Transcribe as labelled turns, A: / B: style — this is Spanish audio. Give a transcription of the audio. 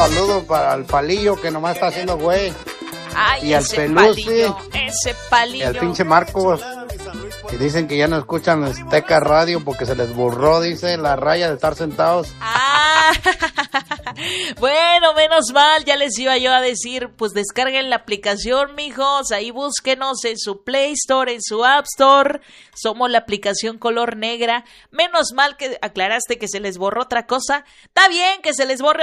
A: saludo para el Palillo que nomás está haciendo güey.
B: Ay,
A: Y al
B: ese
A: Pelusi.
B: palillo, ese
A: Y
B: palillo.
A: al pinche Marcos. Que dicen que ya no escuchan Azteca Radio porque se les borró, dice, la raya de estar sentados.
B: Ah, bueno, menos mal, ya les iba yo a decir, pues descarguen la aplicación, mijos, ahí búsquenos en su Play Store, en su App Store, somos la aplicación color negra. Menos mal que aclaraste que se les borró otra cosa, está bien que se les borre